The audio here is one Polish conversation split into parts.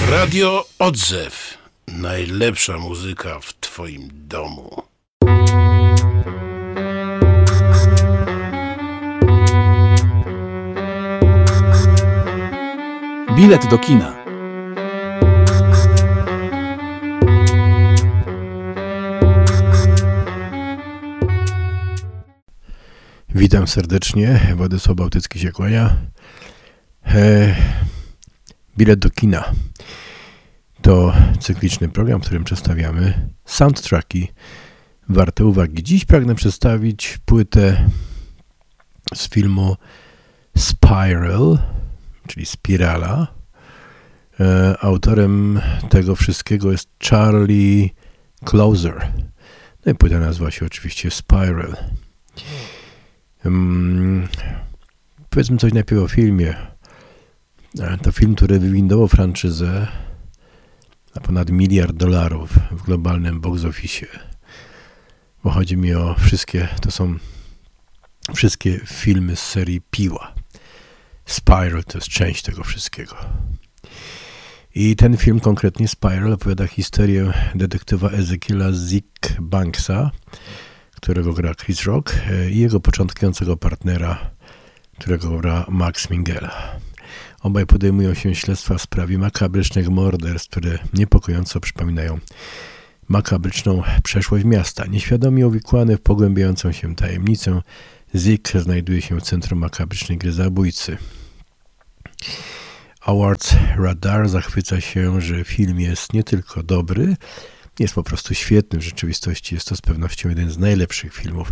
Radio Odzew. Najlepsza muzyka w twoim domu. Bilet do kina. Witam serdecznie, Władysław Bałtycki się kłania. Bilet do kina to cykliczny program, w którym przedstawiamy soundtracki warte uwagi. Dziś pragnę przedstawić płytę z filmu Spiral, czyli Spirala. Autorem tego wszystkiego jest Charlie Clouser. No i płyta nazywa się oczywiście Spiral. Powiedzmy coś najpierw o filmie. To film, który wywindował franczyzę na ponad $1 miliard w globalnym box office. Bo chodzi mi o wszystkie filmy z serii Piła. Spiral to jest część tego wszystkiego. I ten film, konkretnie Spiral, opowiada historię detektywa Ezekiela Zick Banksa, którego gra Chris Rock, i jego początkującego partnera, którego gra Max Minghella. Obaj podejmują się śledztwa w sprawie makabrycznych morderstw, które niepokojąco przypominają makabryczną przeszłość miasta. Nieświadomie uwikłany w pogłębiającą się tajemnicę, Zick znajduje się w centrum makabrycznej gry zabójcy. Howard Radar zachwyca się, że film jest nie tylko dobry, jest po prostu świetny. W rzeczywistości jest to z pewnością jeden z najlepszych filmów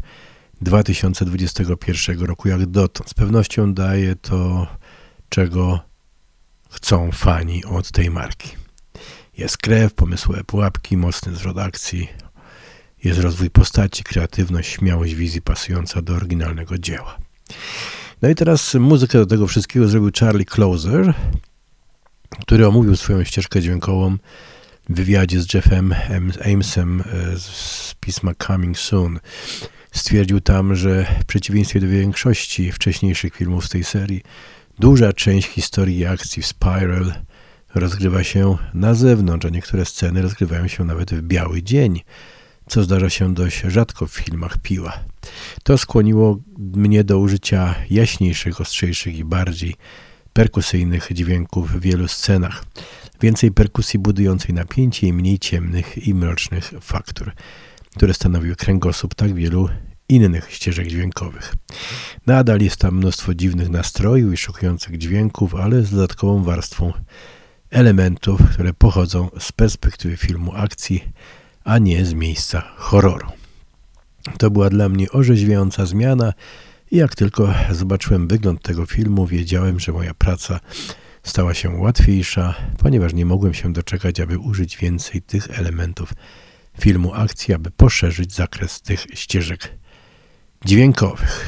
2021 roku jak dotąd. Z pewnością daje to, czego chcą fani od tej marki. Jest krew, pomysłowe pułapki, mocny zwrot akcji, jest rozwój postaci, kreatywność, śmiałość wizji pasująca do oryginalnego dzieła. No i teraz muzykę do tego wszystkiego zrobił Charlie Clouser, który omówił swoją ścieżkę dźwiękową w wywiadzie z Jeffem Amesem z pisma Coming Soon. Stwierdził tam, że w przeciwieństwie do większości wcześniejszych filmów z tej serii, duża część historii i akcji w Spiral rozgrywa się na zewnątrz, a niektóre sceny rozgrywają się nawet w biały dzień, co zdarza się dość rzadko w filmach Piła. To skłoniło mnie do użycia jaśniejszych, ostrzejszych i bardziej perkusyjnych dźwięków w wielu scenach. Więcej perkusji budującej napięcie i mniej ciemnych i mrocznych faktur, które stanowiły kręgosłup tak wielu innych ścieżek dźwiękowych. Nadal jest tam mnóstwo dziwnych nastrojów i szokujących dźwięków, ale z dodatkową warstwą elementów, które pochodzą z perspektywy filmu akcji, a nie z miejsca horroru. To była dla mnie orzeźwiająca zmiana i jak tylko zobaczyłem wygląd tego filmu, wiedziałem, że moja praca stała się łatwiejsza, ponieważ nie mogłem się doczekać, aby użyć więcej tych elementów filmu akcji, aby poszerzyć zakres tych ścieżek dźwiękowych.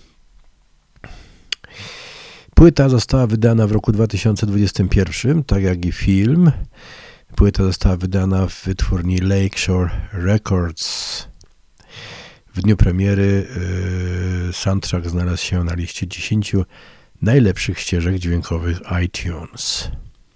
Płyta została wydana w roku 2021, tak jak i film. Płyta została wydana w wytwórni Lakeshore Records. W dniu premiery soundtrack znalazł się na liście 10 najlepszych ścieżek dźwiękowych iTunes.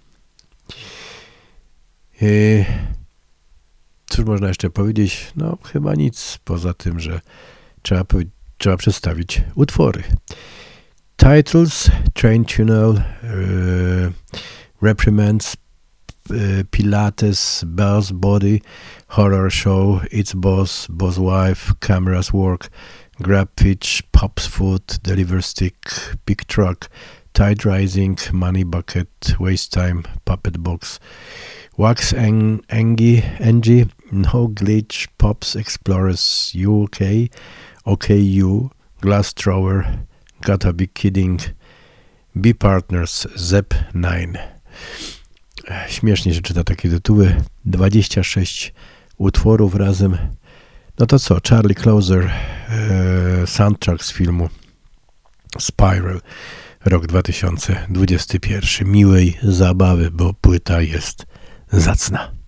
Cóż można jeszcze powiedzieć? No chyba nic, poza tym, że trzeba przedstawić utwory. Titles: Train Tunnel, Reprimands, Pilates, Bell's Body, Horror Show, It's Boss, Boss Wife, Cameras Work, Grab Pitch, Pop's Food, Deliver Stick, Big Truck, Tide Rising, Money Bucket, Waste Time, Puppet Box, Wax Angie, No Glitch, Pops Explorers UK, OKU, Glass Thrower, Gotta Be Kidding, Be Partners, Zep 9. Śmiesznie się czyta takie tytuły. 26 utworów razem. No to co? Charlie Clouser, soundtrack z filmu Spiral, rok 2021. Miłej zabawy, bo płyta jest zacna.